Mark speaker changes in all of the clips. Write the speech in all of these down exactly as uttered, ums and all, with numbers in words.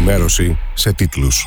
Speaker 1: ενημέρωση σε τίτλους.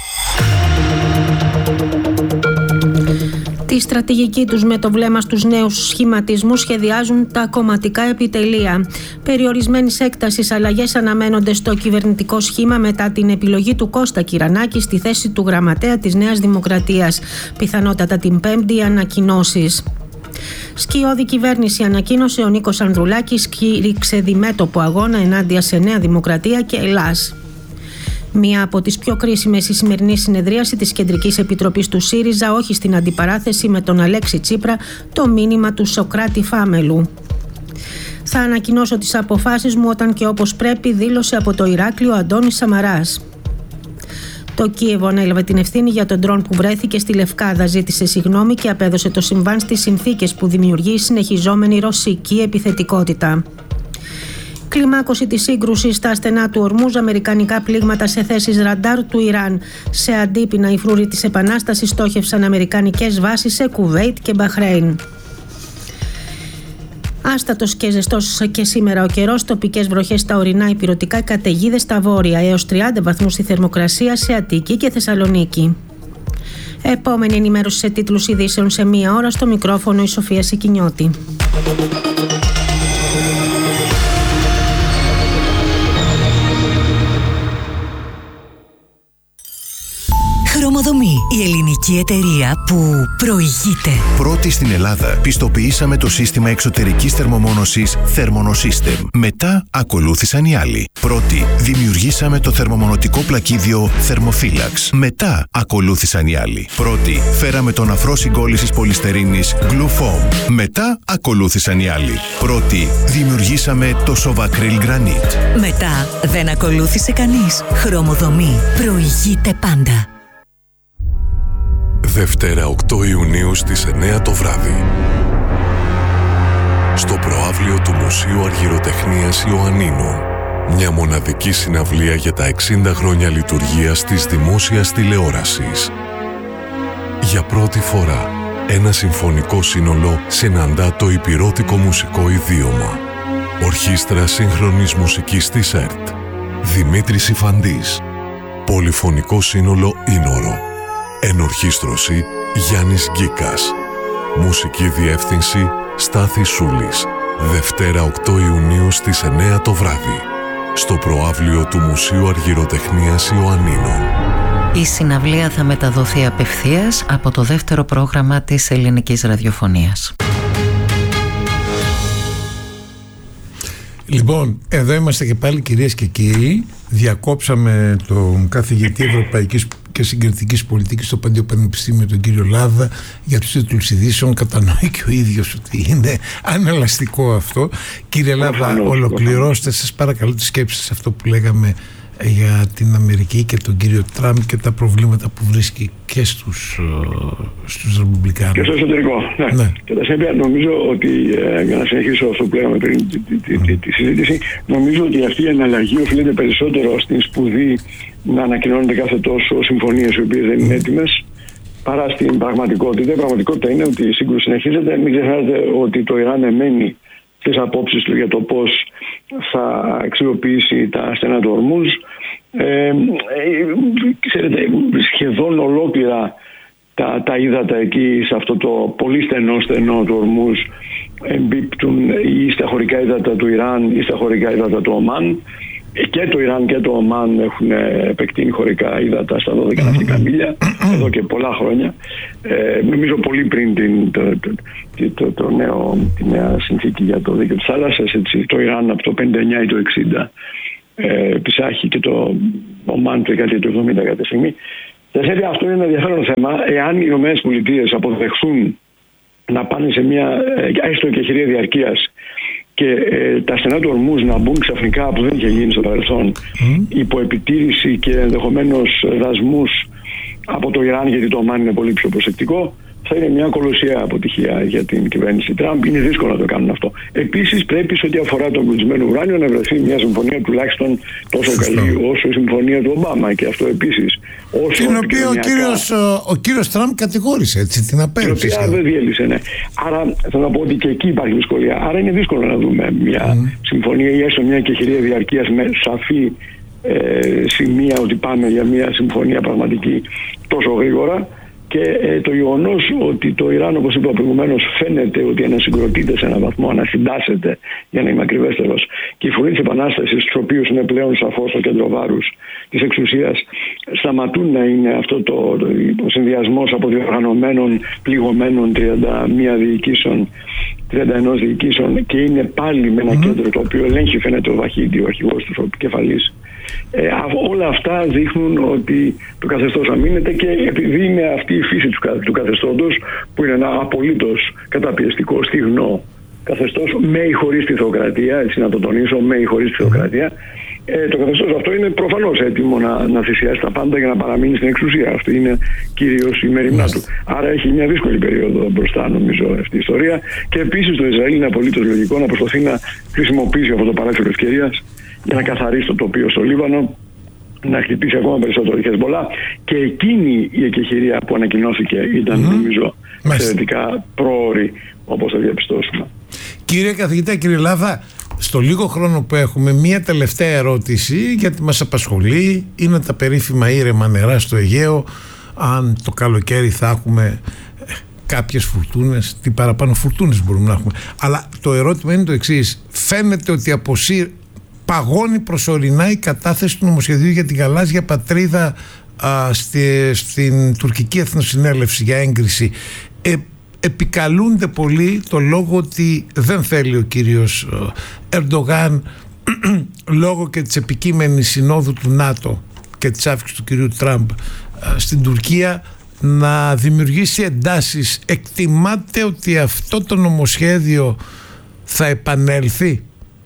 Speaker 2: Τη στρατηγική τους με το βλέμμα στους νέους σχηματισμούς σχεδιάζουν τα κομματικά επιτελεία. Περιορισμένης έκτασης αλλαγές αναμένονται στο κυβερνητικό σχήμα μετά την επιλογή του Κώστα Κυρανάκη στη θέση του γραμματέα της Νέας Δημοκρατίας. Πιθανότατα την Πέμπτη ανακοινώσεις. Σκιώδη κυβέρνηση ανακοίνωσε, ο Νίκος Ανδρουλάκης κήρυξε διμέτωπο αγώνα ενάντια σε Νέα Δημοκρατία και Ελλάς. Μία από τις πιο κρίσιμες η σημερινή συνεδρίαση της Κεντρικής Επιτροπής του ΣΥΡΙΖΑ, όχι στην αντιπαράθεση με τον Αλέξη Τσίπρα, το μήνυμα του Σωκράτη Φάμελου. Θα ανακοινώσω τις αποφάσεις μου όταν και όπως πρέπει, δήλωσε από το Ηράκλειο Αντώνης Σαμαράς. Το Κίεβο ανέλαβε την ευθύνη για τον ντρόν που βρέθηκε στη Λευκάδα, ζήτησε συγγνώμη και απέδωσε το συμβάν στις συνθήκες που δημιουργεί η συνεχιζόμενη ρωσική επιθετικότητα. Κλιμάκωση της σύγκρουσης στα στενά του Ορμούζ, αμερικανικά πλήγματα σε θέσεις ραντάρ του Ιράν. Σε αντίπεινα, οι φρούροι της Επανάστασης στόχευσαν αμερικανικές βάσεις σε Κουβέιτ και Μπαχρέιν. Άστατος και ζεστός και σήμερα ο καιρός, τοπικές βροχές στα ορεινά, υπηρωτικά, καταιγίδες στα βόρεια, έως τριάντα βαθμούς η θερμοκρασία σε Αττική και Θεσσαλονίκη. Επόμενη ενημέρωση σε τίτλους ειδήσεων σε μία ώρα, στο μικρόφωνο η Σοφία Σικινιώτη.
Speaker 3: Χρωμοδομή, η ελληνική εταιρεία που προηγείται.
Speaker 4: Πρώτη στην Ελλάδα πιστοποιήσαμε το σύστημα εξωτερικής θερμομόνωσης Thermonosystem. Μετά ακολούθησαν οι άλλοι. Πρώτη δημιουργήσαμε το θερμομονωτικό πλακίδιο Thermophilax. Μετά ακολούθησαν οι άλλοι. Πρώτη φέραμε τον αφρό συγκόλλησης πολυστερίνης Glufoam. Μετά ακολούθησαν οι άλλοι. Πρώτη δημιουργήσαμε το Sovacryl Granite.
Speaker 3: Μετά δεν ακολούθησε κανείς. Χρωμοδομή, προηγείται πάντα.
Speaker 5: Δευτέρα οκτώ Ιουνίου στις εννιά το βράδυ. Στο προαύλιο του Μουσείου Αργυροτεχνίας Ιωαννίνων. Μια μοναδική συναυλία για τα εξήντα χρόνια λειτουργίας της δημόσιας τηλεόρασης. Για πρώτη φορά, ένα συμφωνικό σύνολο συναντά το υπηρώτικο μουσικό ιδίωμα. Ορχήστρα σύγχρονης μουσικής της ΕΡΤ. Δημήτρης Ιφαντής. Πολυφωνικό σύνολο Ίνορο. Ενορχήστρωση Γιάννης Γκίκας. Μουσική διεύθυνση Στάθης Σούλης. Δευτέρα οκτώ Ιουνίου στις εννιά το βράδυ. Στο προαύλιο του Μουσείου Αργυροτεχνίας Ιωαννίνων.
Speaker 6: Η συναυλία θα μεταδοθεί απευθείας από το δεύτερο πρόγραμμα της ελληνικής ραδιοφωνίας.
Speaker 7: Λοιπόν, εδώ είμαστε και πάλι, κυρίες και κύριοι. Διακόψαμε τον καθηγητή Ευρωπαϊκής και Συγκριτικής Πολιτικής στο Παντίο Πανεπιστήμιο, τον κύριο Λάδα, για τους τίτλους ειδήσεων. Κατανοεί και ο ίδιος ότι είναι ανελαστικό αυτό. Κύριε Λάδα, ολοκληρώστε σας παρακαλώ τη σκέψη σας αυτό που λέγαμε για την Αμερική και τον κύριο Τραμπ και τα προβλήματα που βρίσκει και στους, στους Ρεπουμπλικάνους.
Speaker 8: Και στο εσωτερικό. Ναι. Ναι. Κατά συνέπεια, νομίζω ότι, ε, για να συνεχίσω αυτό που λέγαμε πριν τη, τη, τη, τη, τη συζήτηση, νομίζω ότι αυτή η εναλλαγή οφείλεται περισσότερο στην σπουδή να ανακοινώνονται κάθε τόσο συμφωνίες οι οποίες δεν είναι έτοιμες, παρά στην πραγματικότητα. Η πραγματικότητα είναι ότι η σύγκρουση συνεχίζεται. Μην ξεχνάτε ότι το Ιράν εμένει στις απόψεις του για το πώς θα αξιοποιήσει τα στενά του Ορμούζ. Ε, ε, ξέρετε, σχεδόν ολόκληρα τα, τα ύδατα εκεί, σε αυτό το πολύ στενό στενό του Ορμούζ, εμπίπτουν ή στα χωρικά ύδατα του Ιράν ή στα χωρικά ύδατα του Ομάν. Και το Ιράν και το Ομάν έχουν επεκτείνει χωρικά ύδατα στα δώδεκα ναυτικά μίλια εδώ και πολλά χρόνια. Ε, νομίζω πολύ πριν την, το, το, το, το νέο, τη νέα συνθήκη για το δίκαιο της θάλασσας. Έτσι, το Ιράν από το πενήντα εννιά ή το εξήντα ε, πισάχει και το Ομάν το δεκαετία του εβδομήντα κάποια στιγμή. Βέβαια, αυτό είναι ένα ενδιαφέρον θέμα. Εάν οι ΗΠΑ αποδεχθούν να πάνε σε μια έστω και χειρία διαρκείας και ε, τα στενά του Ορμούζ να μπουν ξαφνικά, που δεν είχε γίνει στο παρελθόν, mm. υπό επιτήρηση και ενδεχομένως δασμούς από το Ιράν, γιατί το Ομάν είναι πολύ πιο προσεκτικό, θα είναι μια κολοσσιαία αποτυχία για την κυβέρνηση Τραμπ. Είναι δύσκολο να το κάνουν αυτό. Επίσης, πρέπει σε ό,τι αφορά το εμπλουτισμένο ουράνιο να βρεθεί μια συμφωνία τουλάχιστον τόσο καλή όσο η συμφωνία του Ομπάμα. Και αυτό επίσης.
Speaker 7: Την οποία ο κύριος, ο κύριος Τραμπ κατηγόρησε, έτσι, την απέρριψε.
Speaker 8: Την οποία δεν διέλυσε, ναι. Άρα θέλω να πω ότι και εκεί υπάρχει δυσκολία. Άρα είναι δύσκολο να δούμε μια mm. συμφωνία ή έστω μια κεχηρία διαρκείας με σαφή ε, σημεία ότι πάμε για μια συμφωνία πραγματική τόσο γρήγορα. Και ε, το γεγονός ότι το Ιράν, όπως είπα προηγουμένως, φαίνεται ότι ανασυγκροτείται σε έναν βαθμό, ανασυντάσσεται, για να είμαι ακριβέστερος, και η φωνή της Επανάστασης, στους οποίους είναι πλέον σαφώς το κέντρο βάρους της εξουσίας, σταματούν να είναι αυτό το, το, ο συνδυασμός από διοργανωμένων, πληγωμένων τριάντα μία διοικήσεων, τριάντα ένα διοικήσεων, και είναι πάλι με ένα mm-hmm. κέντρο το οποίο ελέγχει, φαίνεται, ο Βαχίδη, ο αρχηγός του, ο επικεφαλής. Ε, όλα αυτά δείχνουν ότι το καθεστώς αμήνεται, και επειδή είναι αυτή η φύση του, του καθεστώτος, που είναι ένα απολύτως καταπιεστικό, στιγνό καθεστώς, με ή χωρίς τη θεοκρατία, έτσι να το τονίσω, με ή χωρίς τη θεοκρατία, ε, το καθεστώς αυτό είναι προφανώς έτοιμο να, να θυσιάσει τα πάντα για να παραμείνει στην εξουσία. Αυτή είναι κυρίως η μεριμνά του. Άρα έχει μια δύσκολη περίοδο μπροστά, νομίζω, αυτή η ιστορία. Και επίσης το Ισραήλ είναι απολύτως λογικό να προσπαθεί να χρησιμοποιήσει αυτό το παράθυρο ευκαιρίας για να καθαρίσει το τοπίο στο Λίβανο, να χτυπήσει ακόμα περισσότερο η Χεσμολά, και εκείνη η εκεχηρία που ανακοινώθηκε ήταν mm-hmm. νομίζω εξαιρετικά πρόωρη, όπως θα διαπιστώσουμε.
Speaker 7: Κύριε καθηγητά, κύριε Λάβα, στο λίγο χρόνο που έχουμε, μία τελευταία ερώτηση, γιατί μας απασχολεί, είναι τα περίφημα ήρεμα νερά στο Αιγαίο. Αν το καλοκαίρι θα έχουμε κάποιες φουρτούνες, τι παραπάνω φουρτούνες μπορούμε να έχουμε. Αλλά το ερώτημα είναι το εξής: φαίνεται ότι αποσύρ παγώνει προσωρινά η κατάθεση του νομοσχεδίου για την γαλάζια πατρίδα α, στη, στην τουρκική εθνοσυνέλευση για έγκριση. Ε, επικαλούνται πολύ το λόγο ότι δεν θέλει ο κύριος Ερντογάν λόγω και της επικείμενης συνόδου του ΝΑΤΟ και της αύξησης του κυρίου Τραμπ α, στην Τουρκία να δημιουργήσει εντάσεις. Εκτιμάτε ότι αυτό το νομοσχέδιο θα επανέλθει?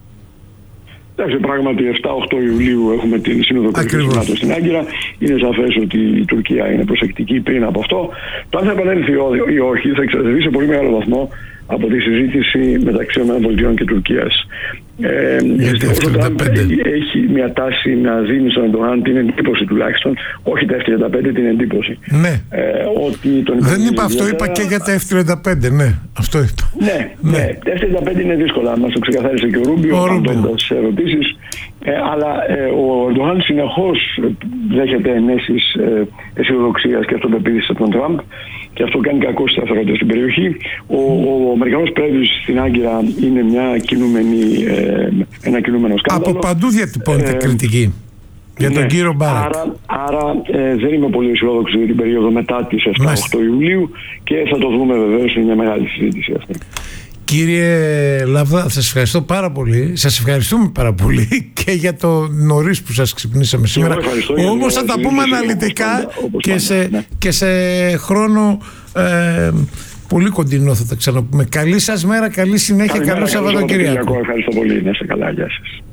Speaker 8: Εντάξει, πράγματι εφτά οκτώ Ιουλίου έχουμε την Σύνοδο Κορυφής του ΝΑΤΟ στην Άγκυρα. Είναι σαφές ότι η Τουρκία είναι προσεκτική πριν από αυτό. Το αν θα επανέλθει ή όχι θα εξαρτηθεί σε πολύ μεγάλο βαθμό από τη συζήτηση μεταξύ ΗΠΑ και Τουρκίας. Ε, ο Τραμπ έχει μια τάση να δίνει στον Ερντογάν την εντύπωση, τουλάχιστον, όχι τα εφ τριάντα πέντε, την εντύπωση.
Speaker 7: Ναι.
Speaker 8: Ε, ότι τον
Speaker 7: δεν είπα αυτό, είπα και για τα εφ τριάντα πέντε, ναι. Αυτό είπα.
Speaker 8: Ναι, ναι. ναι. Τα εφ τριάντα πέντε είναι δύσκολα, μας το ξεκαθάρισε και ο Ρούμπιο, απαντώντας σε ερωτήσεις. Ε, αλλά ε, ο Ερντογάν συνεχώς δέχεται ενέσεις ε, αισιοδοξίας και αυτοπεποίθησης από τον Τραμπ, και αυτό κάνει κακό στη σταθερότητα στην περιοχή. Ο, ο Αμερικανός πρέσβης στην Άγκυρα είναι μια κινούμενη, ε, ένα κινούμενο σκάνδαλο.
Speaker 7: Από παντού διατυπώνεται ε, κριτική για τον ναι, κύριο Μπάρακ.
Speaker 8: Άρα, άρα ε, δεν είμαι πολύ αισιόδοξος για την περίοδο μετά τις εφτά οκτώ Ιουλίου, και θα το δούμε βεβαίως, είναι μια μεγάλη συζήτηση αυτή.
Speaker 7: Κύριε Λάβδα, σας ευχαριστώ πάρα πολύ. Σας ευχαριστούμε πάρα πολύ και για το νωρίς που σας ξυπνήσαμε σήμερα. Όμως θα τα πούμε αναλυτικά και σε, ναι. και σε χρόνο ε, πολύ κοντινό θα τα ξαναπούμε. Καλή σας μέρα, καλή συνέχεια, καλό Σαββατοκύριακο.
Speaker 8: Ευχαριστώ πολύ, να είστε καλά, γεια σας.